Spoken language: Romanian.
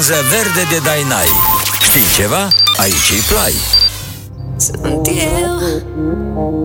brânză verde de Dainai. Știi ceva? Aici îi plai. Sunt eu.